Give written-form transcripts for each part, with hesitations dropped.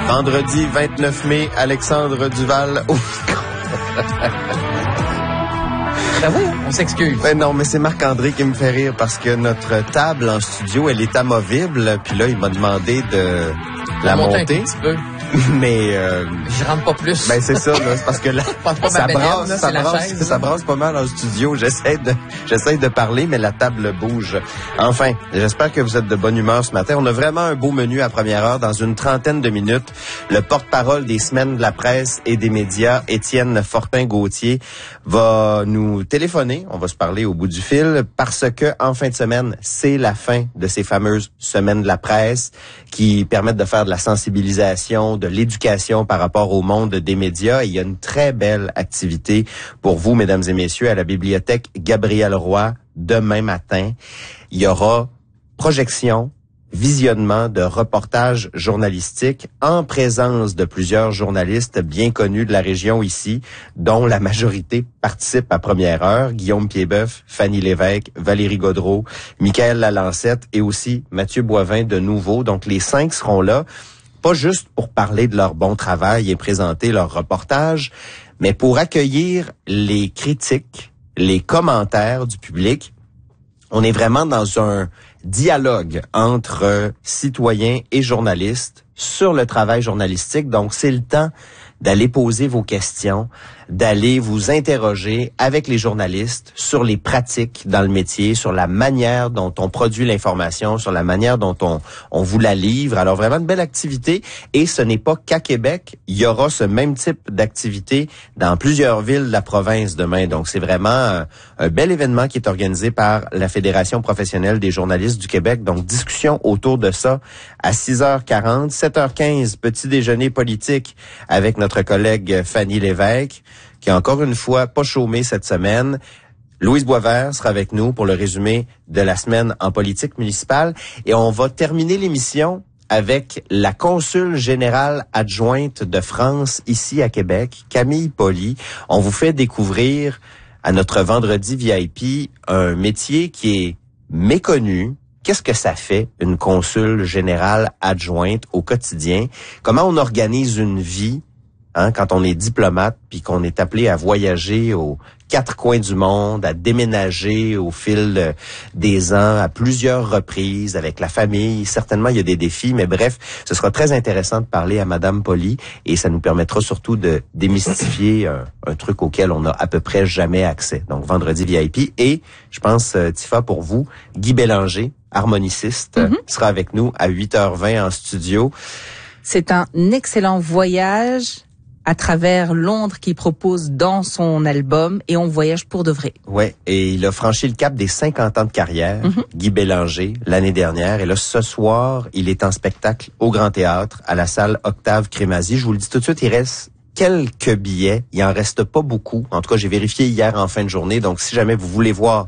Vendredi 29 mai, Alexandre Duval au Ben oui, on s'excuse. Ben non, mais c'est Marc-André qui me fait rire parce que notre table en studio, elle est amovible. Puis là, il m'a demandé de la monter. Un petit peu. Mais je rentre pas plus. Ben c'est ça, là, c'est parce que là, ça brasse pas mal en studio. J'essaie de parler, mais la table bouge. Enfin, j'espère que vous êtes de bonne humeur ce matin. On a vraiment un beau menu à première heure. Dans une trentaine de minutes, le porte-parole des semaines de la presse et des médias, Étienne Fortin-Gauthier, va nous téléphoner. On va se parler au bout du fil parce que en fin de semaine, c'est la fin de ces fameuses semaines de la presse qui permettent de faire de la sensibilisation, de l'éducation par rapport au monde des médias. Et il y a une très belle activité pour vous, mesdames et messieurs, à la bibliothèque Gabriel Roy demain matin. Il y aura projection, visionnement de reportages journalistiques en présence de plusieurs journalistes bien connus de la région ici, dont la majorité participe à première heure. Guillaume Piedboeuf, Fanny Lévesque, Valérie Gaudreault, Michaël Lalancette et aussi Mathieu Boivin de nouveau. Donc les 5 seront là, pas juste pour parler de leur bon travail et présenter leur reportage, mais pour accueillir les critiques, les commentaires du public. On est vraiment dans un dialogue entre citoyens et journalistes sur le travail journalistique. Donc, c'est le temps d'aller poser vos questions, d'aller vous interroger avec les journalistes sur les pratiques dans le métier, sur la manière dont on produit l'information, sur la manière dont on vous la livre. Alors, vraiment une belle activité. Et ce n'est pas qu'à Québec. Il y aura ce même type d'activité dans plusieurs villes de la province demain. Donc, c'est vraiment un bel événement qui est organisé par la Fédération professionnelle des journalistes du Québec. Donc, discussion autour de ça à 6h40, 7h15, petit déjeuner politique avec notre collègue Fanny Lévesque, qui a encore une fois pas chômé cette semaine. Louise Boisvert sera avec nous pour le résumé de la semaine en politique municipale. Et on va terminer l'émission avec la consul générale adjointe de France ici à Québec, Camille Poli. On vous fait découvrir à notre vendredi VIP un métier qui est méconnu. Qu'est-ce que ça fait, une consul générale adjointe au quotidien? Comment on organise une vie quand on est diplomate puis qu'on est appelé à voyager aux 4 coins du monde, à déménager au fil des ans à plusieurs reprises avec la famille. Certainement, il y a des défis, mais bref, ce sera très intéressant de parler à Madame Poli et ça nous permettra surtout de démystifier un truc auquel on n'a à peu près jamais accès. Donc, vendredi VIP. Et, je pense, Tifa, pour vous, Guy Bélanger, harmoniciste, sera avec nous à 8h20 en studio. C'est un excellent voyage à travers Londres qu'il propose dans son album et on voyage pour de vrai. Ouais, et il a franchi le cap des 50 ans de carrière, Guy Bélanger, l'année dernière. Et là, ce soir, il est en spectacle au Grand Théâtre, à la salle Octave Crémazie. Je vous le dis tout de suite, il reste quelques billets. Il en reste pas beaucoup. En tout cas, j'ai vérifié hier en fin de journée. Donc, si jamais vous voulez voir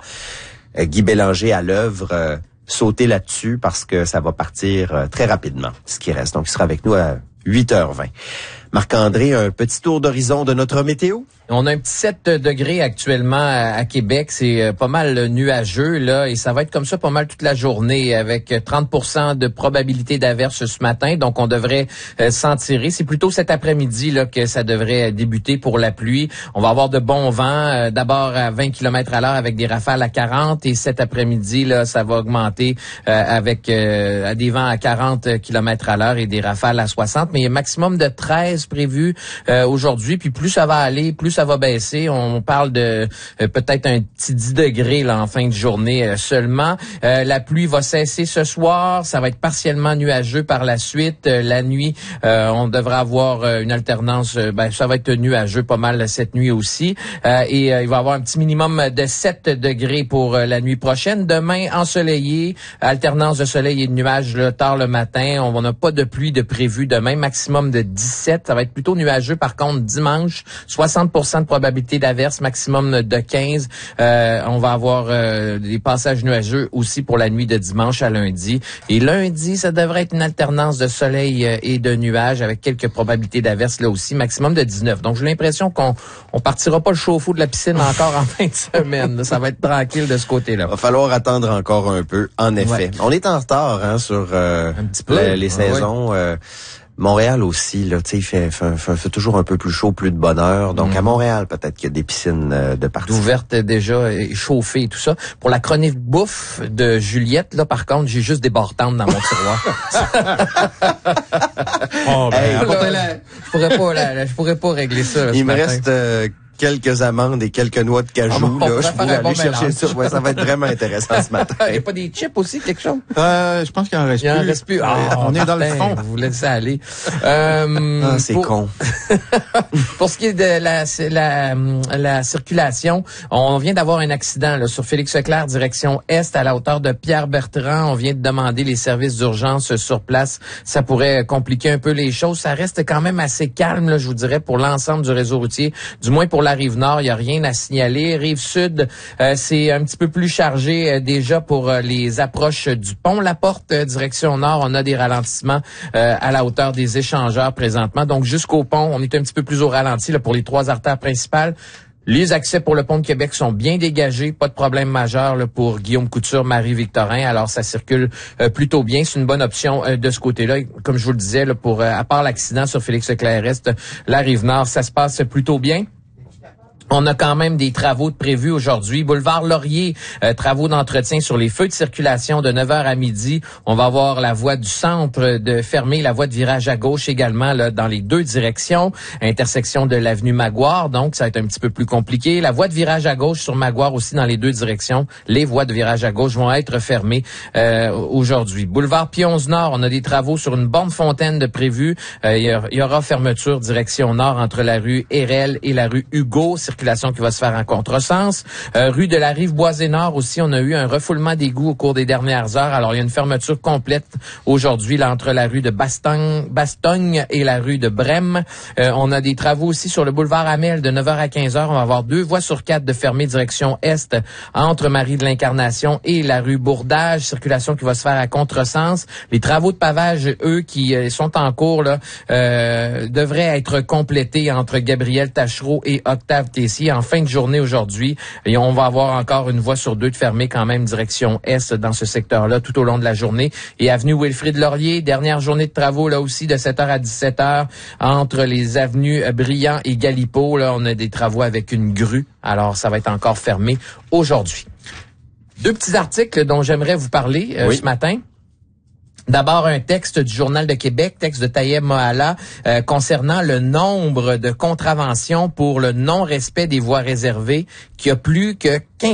Guy Bélanger à l'œuvre, sautez là-dessus parce que ça va partir très rapidement, ce qui reste. Donc, il sera avec nous à 8h20. Marc-André, un petit tour d'horizon de notre météo? On a un petit 7 degrés actuellement à Québec. C'est pas mal nuageux, là, et ça va être comme ça pas mal toute la journée avec 30% de probabilité d'averse ce matin. Donc, on devrait s'en tirer. C'est plutôt cet après-midi là que ça devrait débuter pour la pluie. On va avoir de bons vents, d'abord à 20 km à l'heure avec des rafales à 40 et cet après-midi, là, ça va augmenter avec à des vents à 40 km à l'heure et des rafales à 60. Mais il y a un maximum de 13 prévu aujourd'hui. Puis plus ça va aller, plus ça va baisser. On parle de peut-être un petit 10 degrés là, en fin de journée seulement. La pluie va cesser ce soir. Ça va être partiellement nuageux par la suite. La nuit, on devra avoir une alternance. Ça va être nuageux pas mal cette nuit aussi. Et il va y avoir un petit minimum de 7 degrés pour la nuit prochaine. Demain, ensoleillé, alternance de soleil et de nuages là, tard le matin. On n'a pas de pluie de prévu demain. Maximum de 17. Ça va être plutôt nuageux. Par contre, dimanche, 60% de probabilité d'averse, maximum de 15. On va avoir des passages nuageux aussi pour la nuit de dimanche à lundi. Et lundi, ça devrait être une alternance de soleil et de nuages avec quelques probabilités d'averse là aussi, maximum de 19. Donc, j'ai l'impression qu'on partira pas le chauffe-eau de la piscine encore en fin de semaine. Ça va être tranquille de ce côté-là. Va falloir attendre encore un peu, en effet. Ouais. On est en retard sur un petit peu. les saisons. Montréal aussi, là, tu sais, il fait toujours un peu plus chaud, plus de bonheur. Donc, à Montréal, peut-être qu'il y a des piscines de partout. Ouvertes déjà, chauffées et tout ça. Pour la chronique bouffe de Juliette, là, par contre, j'ai juste des bartendes dans mon tiroir. Oh, ben, je pourrais pas régler ça. Là, il me reste quelques amandes et quelques noix de cajou. Là, je pourrais aller chercher ça. Ouais, ça va être vraiment intéressant ce matin. Il n'y a pas des chips aussi, quelque chose? Je pense qu'il en reste plus. Il en reste plus. On est dans le front. Vous laissez aller. C'est con. Pour ce qui est de la circulation, on vient d'avoir un accident là, sur Félix-Leclerc, direction Est, à la hauteur de Pierre-Bertrand. On vient de demander les services d'urgence sur place. Ça pourrait compliquer un peu les choses. Ça reste quand même assez calme, là, je vous dirais, pour l'ensemble du réseau routier. Du moins pour la Rive-Nord, il n'y a rien à signaler. Rive-Sud, c'est un petit peu plus chargé déjà pour les approches du pont La Porte, direction Nord. On a des ralentissements à la hauteur des échangeurs présentement. Donc, jusqu'au pont, on est un petit peu plus au ralenti là, pour les 3 artères principales. Les accès pour le pont de Québec sont bien dégagés, pas de problème majeur là, pour Guillaume Couture, Marie-Victorin. Alors ça circule plutôt bien, c'est une bonne option de ce côté-là. Comme je vous le disais, là, pour à part l'accident sur Félix-Leclerc-Est, la Rive-Nord, ça se passe plutôt bien. On a quand même des travaux de prévus aujourd'hui. Boulevard Laurier, travaux d'entretien sur les feux de circulation de 9h à midi. On va avoir la voie du centre de fermer, la voie de virage à gauche également là, dans les 2 directions. Intersection de l'avenue Maguire, donc ça va être un petit peu plus compliqué. La voie de virage à gauche sur Maguire aussi dans les 2 directions. Les voies de virage à gauche vont être fermées aujourd'hui. Boulevard Pionze-Nord, on a des travaux sur une borne Fontaine de prévus. Il y aura fermeture direction nord entre la rue Hérel et la rue Hugo. Circulation qui va se faire en contresens. Rue de la Rive-Boisée-Nord aussi, on a eu un refoulement d'égouts au cours des dernières heures. Alors, il y a une fermeture complète aujourd'hui là, entre la rue de Bastogne et la rue de Brême. On a des travaux aussi sur le boulevard Amel de 9h à 15h. On va avoir 2 voies sur 4 de fermées direction Est entre Marie de l'Incarnation et la rue Bourdage. Circulation qui va se faire à contresens. Les travaux de pavage, eux, qui sont en cours, là, devraient être complétés entre Gabriel Tachereau et Octave Tessier en fin de journée aujourd'hui. Et on va avoir encore une voie sur 2 de fermée quand même direction Est dans ce secteur-là tout au long de la journée. Et avenue Wilfrid Laurier, dernière journée de travaux là aussi de 7h à 17h entre les avenues Briand et Galipo. Là, on a des travaux avec une grue. Alors, ça va être encore fermé aujourd'hui. 2 petits articles dont j'aimerais vous parler ce matin. D'abord, un texte du Journal de Québec, texte de Tayeb Mohala, concernant le nombre de contraventions pour le non-respect des voies réservées, qui a plus que 15